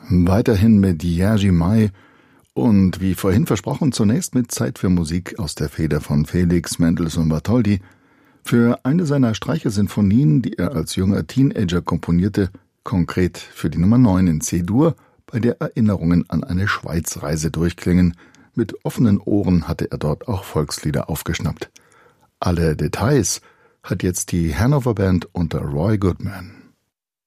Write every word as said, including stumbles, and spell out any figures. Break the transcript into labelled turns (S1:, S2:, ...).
S1: Weiterhin mit Jerzy May und wie vorhin versprochen zunächst mit Zeit für Musik aus der Feder von Felix Mendelssohn Bartholdy für eine seiner Streichersinfonien, die er als junger Teenager komponierte, konkret für die Nummer neun in C-Dur, bei der Erinnerungen an eine Schweizreise durchklingen. Mit offenen Ohren hatte er dort auch Volkslieder aufgeschnappt. Alle Details hat jetzt die Hanover Band unter Roy Goodman.